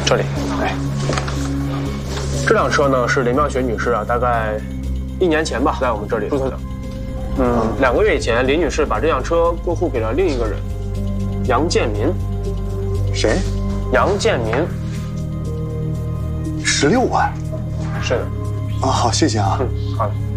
这里。哎，这辆车呢是林妙雪女士啊，大概1年前吧，在我们这里注册的。2个月以前，林女士把这辆车过户给了另一个人，杨建民。 谁？ 杨建民。 16万。 是的。 啊，好，谢谢啊。 好的。